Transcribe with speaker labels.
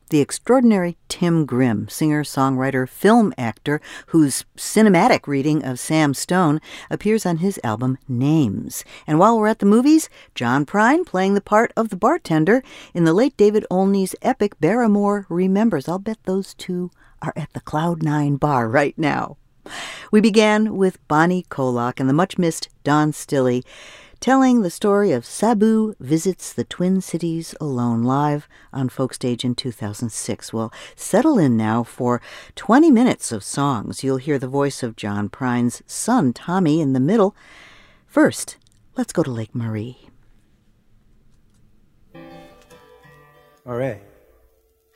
Speaker 1: The extraordinary Tim Grimm, singer, songwriter, film actor, whose cinematic reading of Sam Stone appears on his album Names. And while we're at the movies, John Prine playing the part of the bartender in the late David Olney's epic Barrymore Remembers. I'll bet those two are at the Cloud 9 bar right now. We began with Bonnie Kolak and the much-missed Don Stilley, telling the story of Sabu Visits the Twin Cities Alone, live on Folkstage in 2006. Well, settle in now for 20 minutes of songs. You'll hear the voice of John Prine's son, Tommy, in the middle. First, let's go to Lake Marie.
Speaker 2: All right.